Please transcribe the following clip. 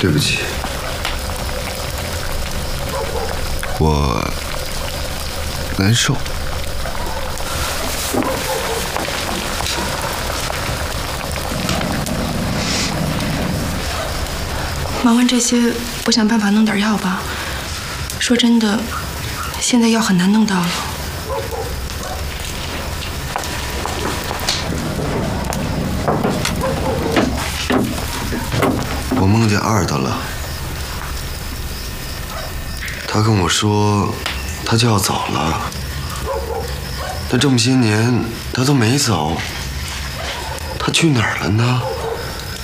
对不起，我难受。 忙完这些，不想办法弄点药吧？说真的，现在药很难弄到了。 我梦见二的了，他跟我说，他就要走了。但这么些年他都没走，他去哪儿了呢？